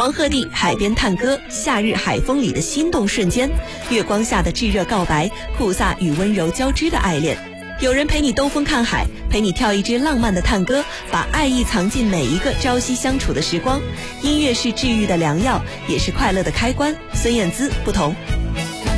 黄鹤地海边探歌，夏日海风里的心动瞬间，月光下的炙热告白，酷飒与温柔交织的爱恋。有人陪你兜风看海，陪你跳一支浪漫的探歌，把爱意藏进每一个朝夕相处的时光。音乐是治愈的良药，也是快乐的开关。孙燕姿，不同。